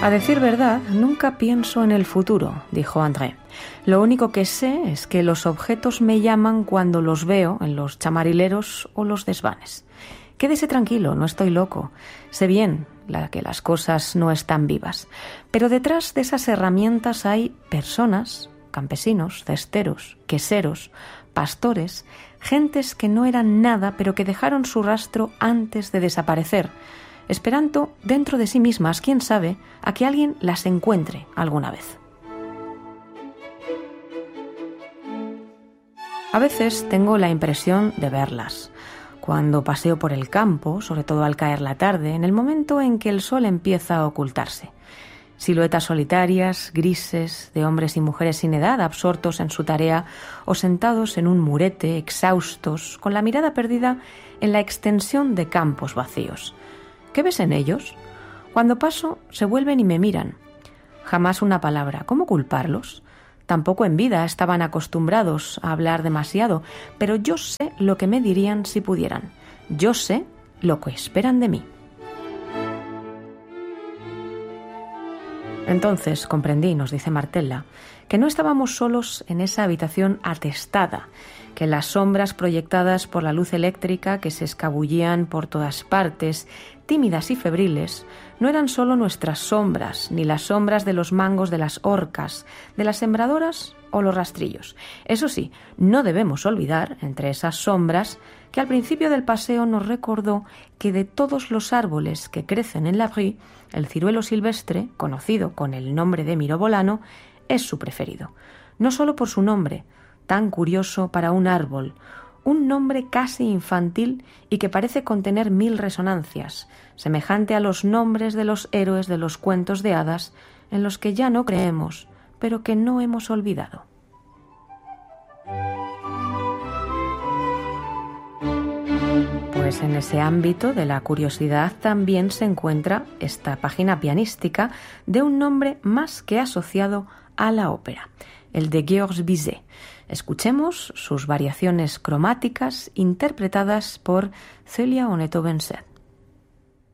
A decir verdad, nunca pienso en el futuro, dijo André. Lo único que sé es que los objetos me llaman cuando los veo en los chamarileros o los desvanes. Quédese tranquilo, no estoy loco. Sé bien que las cosas no están vivas. Pero detrás de esas herramientas hay personas, campesinos, cesteros, queseros, pastores, gentes que no eran nada pero que dejaron su rastro antes de desaparecer, esperando dentro de sí mismas, quién sabe, a que alguien las encuentre alguna vez. A veces tengo la impresión de verlas. Cuando paseo por el campo, sobre todo al caer la tarde, en el momento en que el sol empieza a ocultarse. Siluetas solitarias, grises, de hombres y mujeres sin edad, absortos en su tarea o sentados en un murete, exhaustos, con la mirada perdida en la extensión de campos vacíos. ¿Qué ves en ellos? Cuando paso, se vuelven y me miran. Jamás una palabra. ¿Cómo culparlos? Tampoco en vida estaban acostumbrados a hablar demasiado, pero yo sé lo que me dirían si pudieran. Yo sé lo que esperan de mí. Entonces comprendí, nos dice Martella, que no estábamos solos en esa habitación atestada, que las sombras proyectadas por la luz eléctrica que se escabullían por todas partes, tímidas y febriles, no eran solo nuestras sombras, ni las sombras de los mangos de las horcas, de las sembradoras o los rastrillos. Eso sí, no debemos olvidar, entre esas sombras, que al principio del paseo nos recordó que de todos los árboles que crecen en la Brie, el ciruelo silvestre, conocido con el nombre de mirobolano, es su preferido. No solo por su nombre, tan curioso para un árbol, un nombre casi infantil y que parece contener 1000 resonancias, semejante a los nombres de los héroes de los cuentos de hadas en los que ya no creemos, pero que no hemos olvidado. Pues en ese ámbito de la curiosidad también se encuentra esta página pianística de un nombre más que asociado a la ópera, el de Georges Bizet. Escuchemos sus variaciones cromáticas interpretadas por Celia Onetto-Benset.